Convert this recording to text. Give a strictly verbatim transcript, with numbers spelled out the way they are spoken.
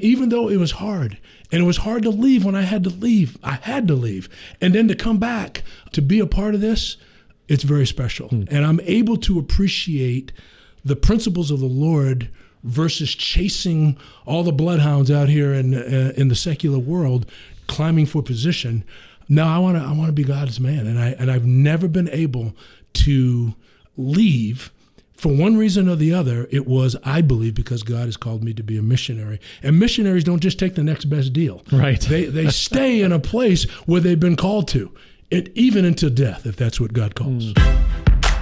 even though it was hard, and it was hard to leave when I had to leave, I had to leave. And then to come back to be a part of this, it's very special. Hmm. And I'm able to appreciate the principles of the Lord versus chasing all the bloodhounds out here in uh, in the secular world, climbing for position. No, I want to I want to be God's man, and I and I've never been able to leave. For one reason or the other, it was, I believe, because God has called me to be a missionary. And missionaries don't just take the next best deal. Right. They they stay in a place where they've been called to, it, even until death, if that's what God calls. Mm.